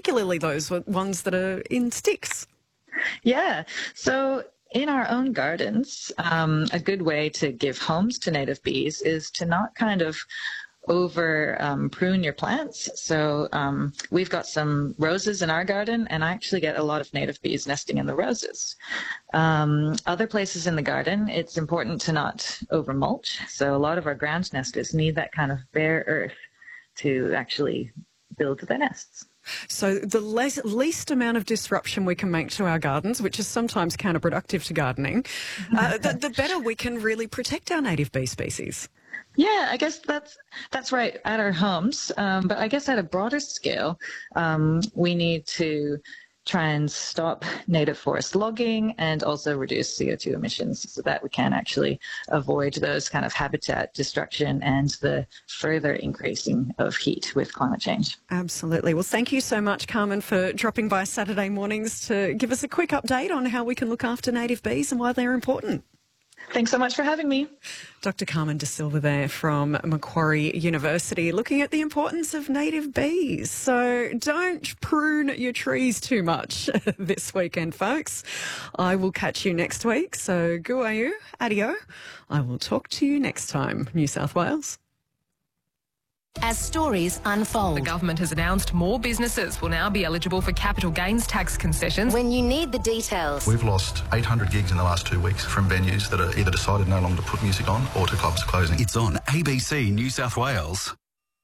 particularly those ones that are in sticks? Yeah. So in our own gardens, a good way to give homes to native bees is to not kind of over prune your plants. So we've got some roses in our garden, and I actually get a lot of native bees nesting in the roses. Other places in the garden, it's important to not over mulch. So a lot of our ground nesters need that kind of bare earth to actually build their nests. So the least amount of disruption we can make to our gardens, which is sometimes counterproductive to gardening, the better we can really protect our native bee species. Yeah, I guess that's right at our homes. But I guess at a broader scale, we need to try and stop native forest logging and also reduce CO2 emissions so that we can actually avoid those kind of habitat destruction and the further increasing of heat with climate change. Absolutely. Well, thank you so much, Carmen, for dropping by Saturday mornings to give us a quick update on how we can look after native bees and why they're important. Thanks so much for having me. Dr. Carmen De Silva there from Macquarie University, looking at the importance of native bees. So don't prune your trees too much this weekend, folks. I will catch you next week. So guayu, adio. I will talk to you next time, New South Wales. As stories unfold. The government has announced more businesses will now be eligible for capital gains tax concessions. When you need the details. We've lost 800 gigs in the last 2 weeks from venues that are either decided no longer to put music on or to clubs closing. It's on ABC New South Wales.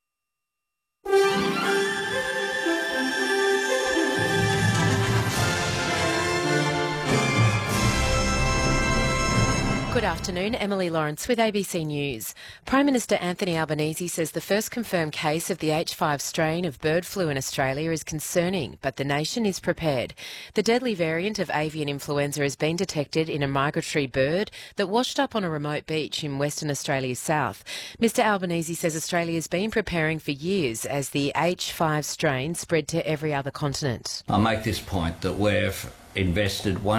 Good afternoon, Emily Lawrence with ABC News. Prime Minister Anthony Albanese says the first confirmed case of the H5 strain of bird flu in Australia is concerning, but the nation is prepared. The deadly variant of avian influenza has been detected in a migratory bird that washed up on a remote beach in Western Australia's south. Mr Albanese says Australia has been preparing for years as the H5 strain spread to every other continent. I'll make this point that we've invested